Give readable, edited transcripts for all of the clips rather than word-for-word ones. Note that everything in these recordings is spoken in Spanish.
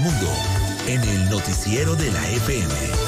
Mundo, en el noticiero de la FM.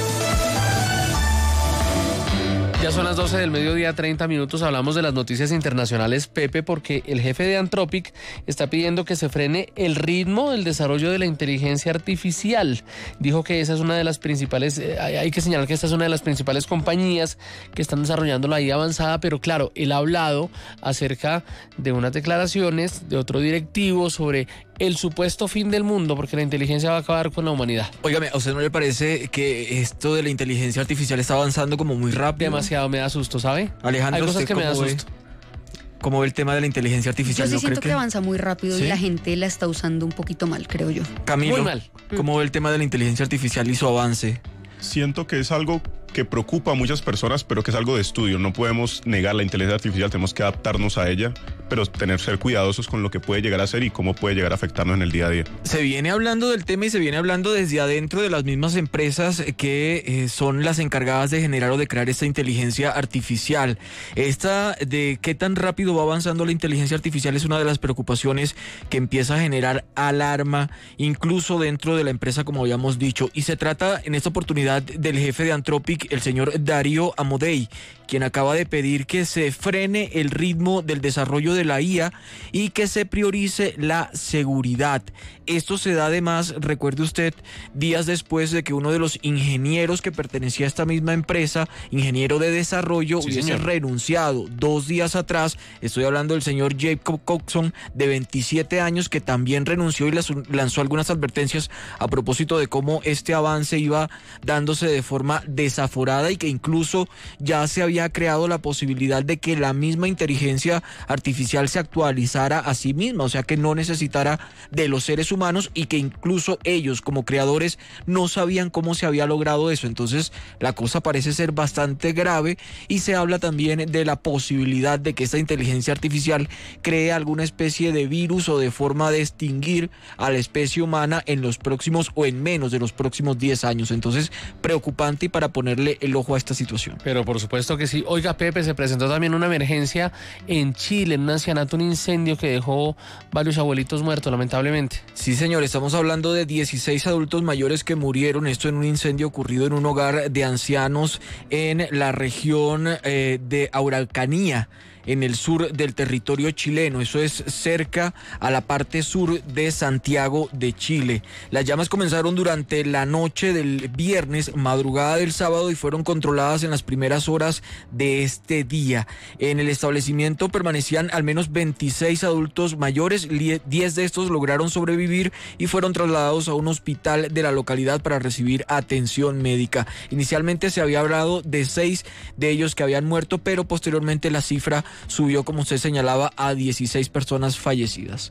Ya son las 12 del mediodía, 30 minutos. Hablamos de las noticias internacionales, Pepe, porque el jefe de Anthropic está pidiendo que se frene el ritmo del desarrollo de la inteligencia artificial. Dijo que esa es una de las principales, hay que señalar que esta es una de las principales compañías que están desarrollando la IA avanzada, pero claro, él ha hablado acerca de unas declaraciones de otro directivo sobre el supuesto fin del mundo, porque la inteligencia va a acabar con la humanidad. Óigame, ¿a usted no le parece que esto de la inteligencia artificial está avanzando como muy rápido? Demasiado, me da susto, ¿sabe? Alejandro, hay cosas que me da susto. ¿Cómo ve el tema de la inteligencia artificial? Yo sí siento que avanza muy rápido, ¿sí? Y la gente la está usando un poquito mal, creo yo. Camilo, muy mal. ¿Cómo ve el tema de la inteligencia artificial y su avance? Siento que es algo que preocupa a muchas personas, pero que es algo de estudio. No podemos negar la inteligencia artificial, tenemos que adaptarnos a ella, pero ser cuidadosos con lo que puede llegar a ser y cómo puede llegar a afectarnos en el día a día. Se viene hablando del tema y se viene hablando desde adentro de las mismas empresas que son las encargadas de generar o de crear esta inteligencia artificial. Esta de qué tan rápido va avanzando la inteligencia artificial es una de las preocupaciones que empieza a generar alarma, incluso dentro de la empresa, como habíamos dicho. Y se trata en esta oportunidad del jefe de Anthropic, el señor Dario Amodei, quien acaba de pedir que se frene el ritmo del desarrollo de la IA y que se priorice la seguridad. Esto se da además, recuerde usted, días después de que uno de los ingenieros que pertenecía a esta misma empresa, ingeniero de desarrollo, hubiese renunciado 2 días atrás. Estoy hablando del señor Jacob Coxon, de 27 años, que también renunció y lanzó algunas advertencias a propósito de cómo este avance iba dándose de forma desaforada y que incluso ya se había creado la posibilidad de que la misma inteligencia artificial se actualizara a sí misma, o sea que no necesitara de los seres humanos y que incluso ellos como creadores no sabían cómo se había logrado eso. Entonces la cosa parece ser bastante grave y se habla también de la posibilidad de que esta inteligencia artificial cree alguna especie de virus o de forma de extinguir a la especie humana en los próximos o en menos de los próximos 10 años. Entonces preocupante y para ponerle el ojo a esta situación. Pero por supuesto que sí. Oiga, Pepe, se presentó también una emergencia en Chile, en un ancianato, un incendio que dejó varios abuelitos muertos, lamentablemente. Sí, señor, estamos hablando de 16 adultos mayores que murieron, esto en un incendio ocurrido en un hogar de ancianos en la región de Araucanía, en el sur del territorio chileno. Eso es cerca a la parte sur de Santiago de Chile. Las llamas comenzaron durante la noche del viernes, madrugada del sábado, y fueron controladas en las primeras horas de este día. En el establecimiento permanecían al menos 26 adultos mayores, 10 de estos lograron sobrevivir y fueron trasladados a un hospital de la localidad para recibir atención médica. Inicialmente se había hablado de 6 de ellos que habían muerto, pero posteriormente la cifra subió, como usted señalaba, a 16 personas fallecidas.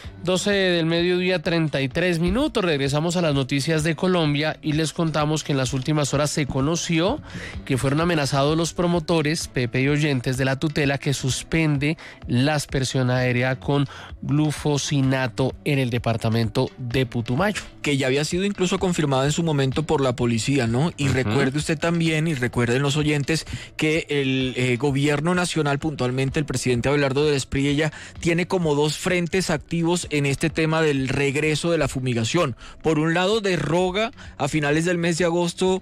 12 del mediodía, 33 minutos. Regresamos a las noticias de Colombia y les contamos que en las últimas horas se conoció que fueron amenazados los promotores, Pepe y oyentes, de la tutela que suspende la aspersión aérea con glufosinato en el departamento de Putumayo. Que ya había sido incluso confirmada en su momento por la policía, ¿no? Y recuerde usted también, y recuerden los oyentes, que el gobierno nacional, puntualmente el presidente Abelardo del Espriella, tiene como 2 frentes activos en este tema del regreso de la fumigación. Por un lado, deroga a finales del mes de agosto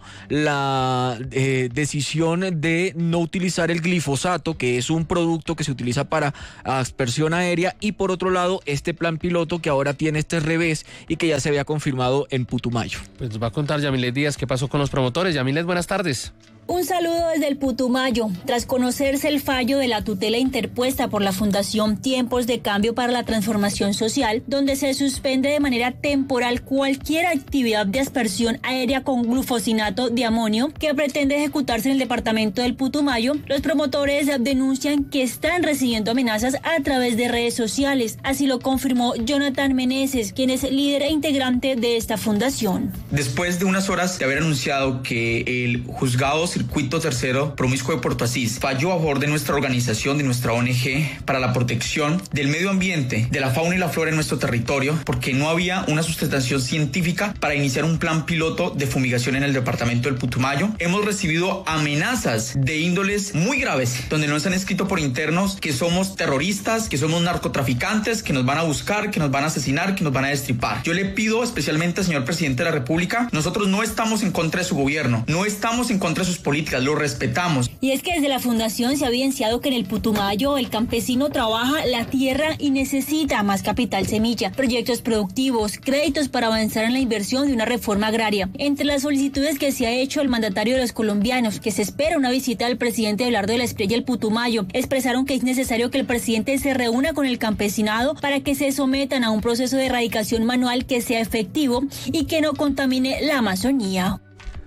la decisión de no utilizar el glifosato, que es un producto que se utiliza para aspersión aérea, y por otro lado, este plan piloto que ahora tiene este revés y que ya se había confirmado en Putumayo. Pues nos va a contar Yamilet Díaz qué pasó con los promotores. Yamilet, buenas tardes. Un saludo desde el Putumayo. Tras conocerse el fallo de la tutela interpuesta por la Fundación Tiempos de Cambio para la Transformación Social, donde se suspende de manera temporal cualquier actividad de aspersión aérea con glufosinato de amonio que pretende ejecutarse en el departamento del Putumayo, los promotores denuncian que están recibiendo amenazas a través de redes sociales. Así lo confirmó Jonathan Meneses, quien es líder e integrante de esta fundación. Después de unas horas de haber anunciado que el juzgado circuito tercero promiscuo de Puerto Asís falló a favor de nuestra organización, de nuestra ONG, para la protección del medio ambiente, de la fauna y la flora en nuestro territorio, porque no había una sustentación científica para iniciar un plan piloto de fumigación en el departamento del Putumayo. Hemos recibido amenazas de índoles muy graves, donde nos han escrito por internos que somos terroristas, que somos narcotraficantes, que nos van a buscar, que nos van a asesinar, que nos van a destripar. Yo le pido especialmente al señor presidente de la República, nosotros no estamos en contra de su gobierno, no estamos en contra de sus políticas, lo respetamos. Y es que desde la fundación se ha evidenciado que en el Putumayo el campesino trabaja la tierra y necesita más capital semilla, proyectos productivos, créditos para avanzar en la inversión de una reforma agraria. Entre las solicitudes que se ha hecho el mandatario de los colombianos, que se espera una visita del presidente Abelardo de la Espriella al Putumayo, expresaron que es necesario que el presidente se reúna con el campesinado para que se sometan a un proceso de erradicación manual que sea efectivo y que no contamine la Amazonía.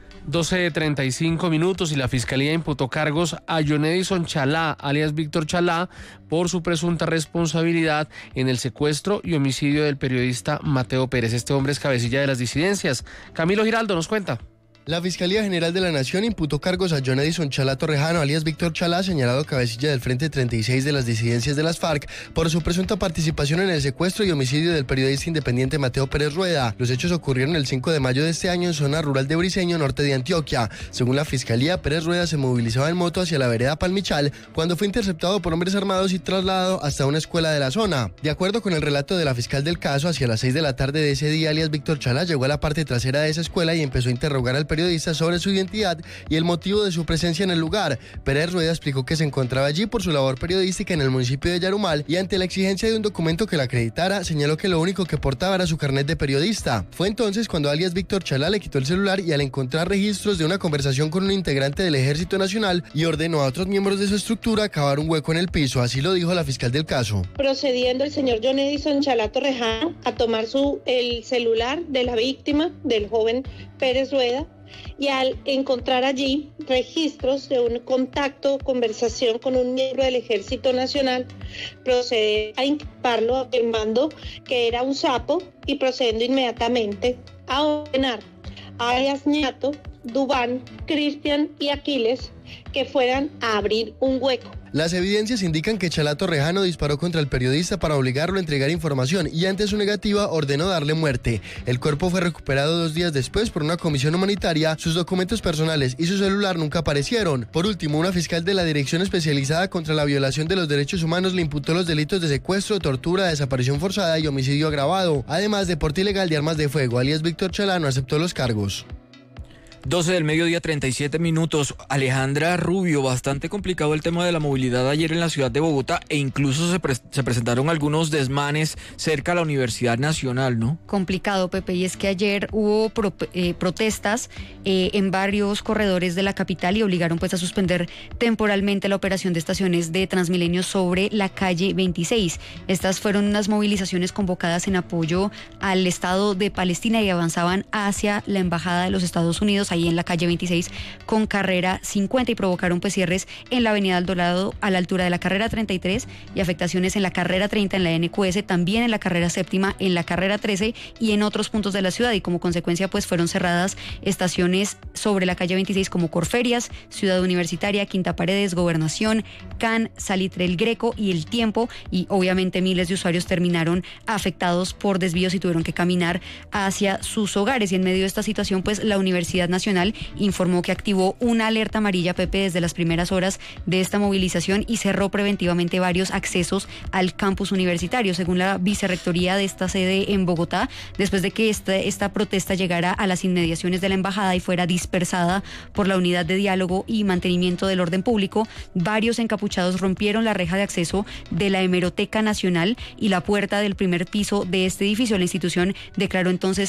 12:35 y la Fiscalía imputó cargos a John Edison Chalá, alias Víctor Chalá, por su presunta responsabilidad en el secuestro y homicidio del periodista Mateo Pérez. Este hombre es cabecilla de las disidencias. Camilo Giraldo nos cuenta. La Fiscalía General de la Nación imputó cargos a John Edison Chalá Torrejano, alias Víctor Chalá, señalado cabecilla del Frente 36 de las disidencias de las FARC, por su presunta participación en el secuestro y homicidio del periodista independiente Mateo Pérez Rueda. Los hechos ocurrieron el 5 de mayo de este año en zona rural de Briceño, norte de Antioquia. Según la Fiscalía, Pérez Rueda se movilizaba en moto hacia la vereda Palmichal cuando fue interceptado por hombres armados y trasladado hasta una escuela de la zona. De acuerdo con el relato de la fiscal del caso, hacia las 6 de la tarde de ese día, alias Víctor Chalá llegó a la parte trasera de esa escuela y empezó a interrogar al periodista sobre su identidad y el motivo de su presencia en el lugar. Pérez Rueda explicó que se encontraba allí por su labor periodística en el municipio de Yarumal y ante la exigencia de un documento que la acreditara, señaló que lo único que portaba era su carnet de periodista. Fue entonces cuando alias Víctor Chalá le quitó el celular y al encontrar registros de una conversación con un integrante del Ejército Nacional y ordenó a otros miembros de su estructura cavar un hueco en el piso. Así lo dijo la fiscal del caso. Procediendo el señor John Edison Chalá Torrejano a tomar el celular de la víctima, del joven Pérez Rueda, y al encontrar allí registros de un contacto, conversación con un miembro del Ejército Nacional, procede a inculparlo afirmando que era un sapo y procediendo inmediatamente a ordenar a alias Ñato, Dubán, Cristian y Aquiles que fueran a abrir un hueco. Las evidencias indican que Chalá Torrejano disparó contra el periodista para obligarlo a entregar información y ante su negativa ordenó darle muerte. El cuerpo fue recuperado 2 días después por una comisión humanitaria, sus documentos personales y su celular nunca aparecieron. Por último, una fiscal de la Dirección Especializada contra la Violación de los Derechos Humanos le imputó los delitos de secuestro, tortura, desaparición forzada y homicidio agravado, además de porte ilegal de armas de fuego. Alias Víctor Chalá no aceptó los cargos. 12:37. Alejandra Rubio, bastante complicado el tema de la movilidad ayer en la ciudad de Bogotá e incluso se presentaron algunos desmanes cerca a la Universidad Nacional, ¿no? Complicado, Pepe, y es que ayer hubo protestas en varios corredores de la capital y obligaron pues a suspender temporalmente la operación de estaciones de Transmilenio sobre la calle 26. Estas fueron unas movilizaciones convocadas en apoyo al Estado de Palestina y avanzaban hacia la Embajada de los Estados Unidos ahí en la calle 26 con carrera 50 y provocaron pues cierres en la avenida El Dorado a la altura de la carrera 33 y afectaciones en la carrera 30 en la NQS, también en la carrera séptima, en la carrera 13 y en otros puntos de la ciudad y como consecuencia pues fueron cerradas estaciones sobre la calle 26 como Corferias, Ciudad Universitaria, Quinta Paredes, Gobernación, CAN, Salitre El Greco y El Tiempo y obviamente miles de usuarios terminaron afectados por desvíos y tuvieron que caminar hacia sus hogares y en medio de esta situación pues la Universidad Nacional informó que activó una alerta amarilla, Pepe, desde las primeras horas de esta movilización y cerró preventivamente varios accesos al campus universitario, según la vicerrectoría de esta sede en Bogotá, después de que esta protesta llegara a las inmediaciones de la embajada y fuera dispersada por la Unidad de Diálogo y Mantenimiento del Orden Público, varios encapuchados rompieron la reja de acceso de la Hemeroteca Nacional y la puerta del primer piso de este edificio. La institución declaró entonces